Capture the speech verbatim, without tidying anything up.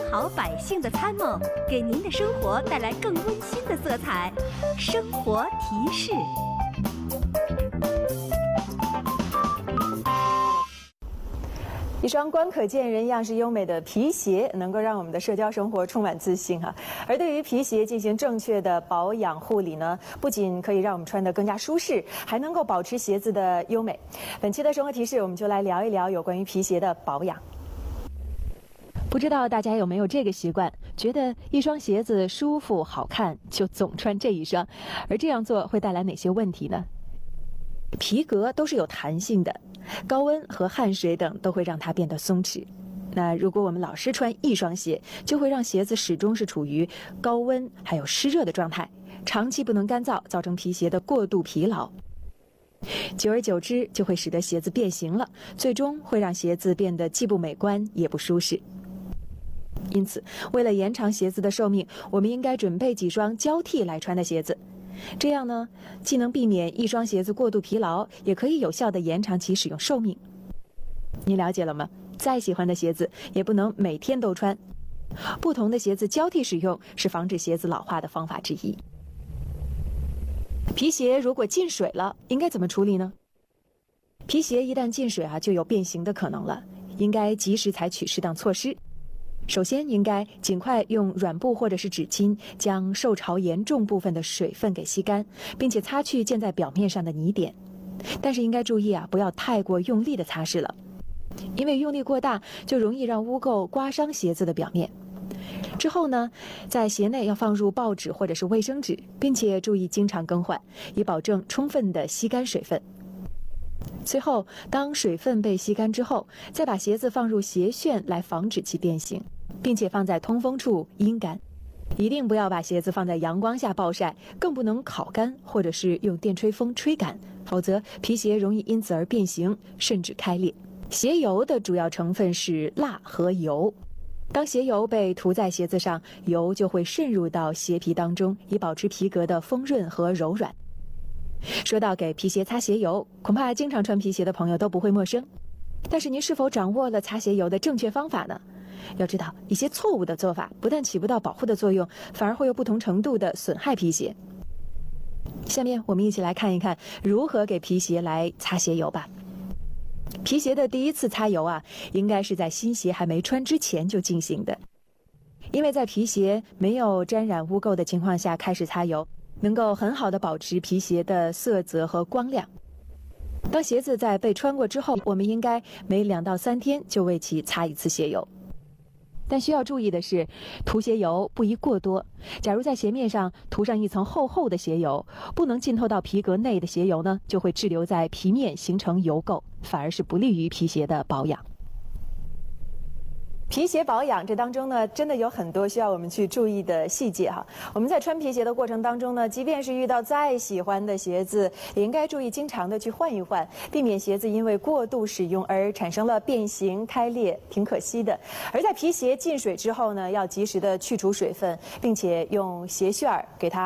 好百姓的参谋，给您的生活带来更温馨的色彩。生活提示。 一双光可见人样式优美的皮鞋，能够让我们的社交生活充满自信哈。而对于皮鞋进行正确的保养护理呢，不仅可以让我们穿得更加舒适，还能够保持鞋子的优美。本期的生活提示，我们就来聊一聊有关于皮鞋的保养。不知道大家有没有这个习惯，觉得一双鞋子舒服好看，就总穿这一双，而这样做会带来哪些问题呢？皮革都是有弹性的，高温和汗水等都会让它变得松弛。那如果我们老是穿一双鞋，就会让鞋子始终是处于高温还有湿热的状态，长期不能干燥，造成皮鞋的过度疲劳。久而久之，就会使得鞋子变形了，最终会让鞋子变得既不美观也不舒适。因此，为了延长鞋子的寿命，我们应该准备几双交替来穿的鞋子。这样呢，既能避免一双鞋子过度疲劳，也可以有效地延长其使用寿命。你了解了吗？再喜欢的鞋子也不能每天都穿，不同的鞋子交替使用是防止鞋子老化的方法之一。皮鞋如果进水了，应该怎么处理呢？皮鞋一旦进水啊，就有变形的可能了，应该及时采取适当措施。首先，应该尽快用软布或者是纸巾将受潮严重部分的水分给吸干，并且擦去溅在表面上的泥点。但是应该注意啊，不要太过用力的擦拭了，因为用力过大就容易让污垢刮伤鞋子的表面。之后呢，在鞋内要放入报纸或者是卫生纸，并且注意经常更换，以保证充分的吸干水分。随后，当水分被吸干之后，再把鞋子放入鞋楦来防止其变形，并且放在通风处阴干。一定不要把鞋子放在阳光下暴晒，更不能烤干或者是用电吹风吹干，否则皮鞋容易因此而变形，甚至开裂。鞋油的主要成分是蜡和油，当鞋油被涂在鞋子上，油就会渗入到鞋皮当中，以保持皮革的丰润和柔软。说到给皮鞋擦鞋油，恐怕经常穿皮鞋的朋友都不会陌生。但是您是否掌握了擦鞋油的正确方法呢？要知道，一些错误的做法不但起不到保护的作用，反而会有不同程度的损害皮鞋。下面我们一起来看一看如何给皮鞋来擦鞋油吧。皮鞋的第一次擦油啊，应该是在新鞋还没穿之前就进行的，因为在皮鞋没有沾染污垢的情况下开始擦油，能够很好的保持皮鞋的色泽和光亮。当鞋子在被穿过之后，我们应该每两到三天就为其擦一次鞋油。但需要注意的是，涂鞋油不宜过多。假如在鞋面上涂上一层厚厚的鞋油，不能浸透到皮革内的鞋油呢，就会滞留在皮面形成油垢，反而是不利于皮鞋的保养。皮鞋保养这当中呢，真的有很多需要我们去注意的细节哈。我们在穿皮鞋的过程当中呢，即便是遇到再喜欢的鞋子，也应该注意经常的去换一换，避免鞋子因为过度使用而产生了变形开裂，挺可惜的。而在皮鞋进水之后呢，要及时的去除水分，并且用鞋楦儿给它